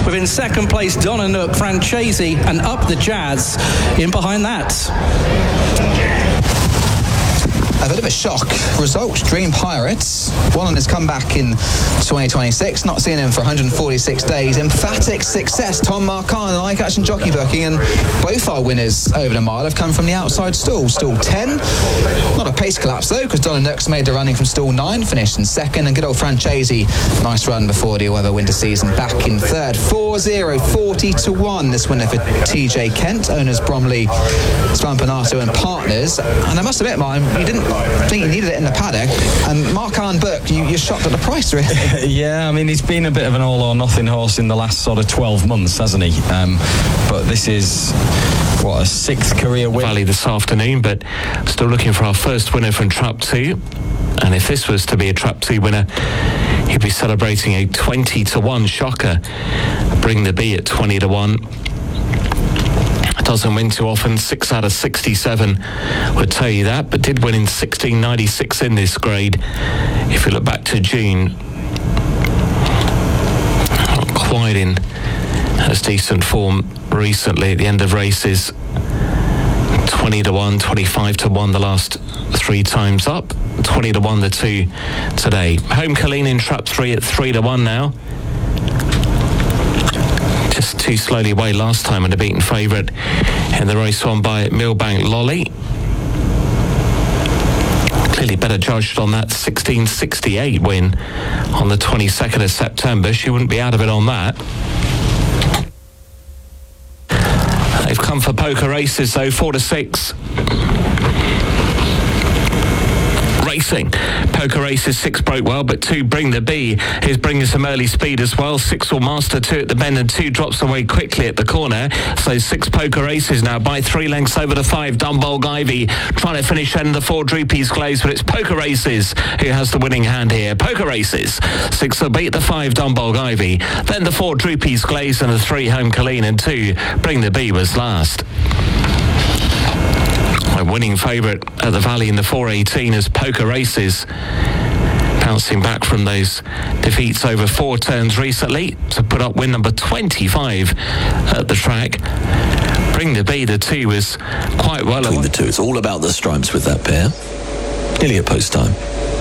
Within second place, Donna Nook, Francesi, and Up the Jazz in behind that. A bit of a shock result. Dream Pirates won on his comeback in 2026. Not seen him for 146 days. Emphatic success. Tom Marquand and Eye Catch and Jockey Booking, and both our winners over the mile have come from the outside stall. Stall 10. Not a pace collapse though, because Donna Nooks made the running from stall 9, finished in second, and good old Francesi, nice run before the Weather Winter season, back in third. 4-0, 40-1. This winner for TJ Kent, owners Bromley, Spampanato and partners. And I must admit, Mime, you didn't think you needed it in the paddock, and Marquand Book, you're shocked at the price, really. Yeah, I mean, he's been a bit of an all or nothing horse in the last sort of 12 months, hasn't he? But this is a 6th career win. Valley this afternoon, but still looking for our first winner from Trap 2. And if this was to be a Trap 2 winner, he'd be celebrating a 20-1 shocker. Bring the Bee at 20-1. Doesn't win too often. 6 out of 67 would tell you that, but did win in 1696 in this grade. If you look back to June, not quite in as decent form recently at the end of races. 20-1, 25-1 the last 3 times up. 20-1 the 2 today. Home Colleen in Trap 3 at 3-1 now. Just too slowly away last time, and a beaten favourite in the race won by Millbank Lolly. Clearly better judged on that 1668 win on the 22nd of September. She wouldn't be out of it on that. They've come for poker races though, 4-6. Racing. Poker races, 6 broke well, but 2 Bring the Bee is bringing some early speed as well. 6 will master 2 at the bend, and 2 drops away quickly at the corner. So 6 poker races now by 3 lengths over the 5. Dumbolg Ivy trying to finish in the 4 Droopy's Glaze, but it's Poker Races who has the winning hand here. Poker Races. 6 will beat the 5 Dumbolg Ivy, then the 4 Droopy's Glaze, and the 3 Home Colleen, and 2 Bring the Bee was last. A winning favourite at the Valley in the 4:18 as Poker Races, bouncing back from those defeats over 4 turns recently to put up win number 25 at the track. Bring the Bee, the 2, was quite well between the 2. It's all about the stripes with that pair. Nearly at post time.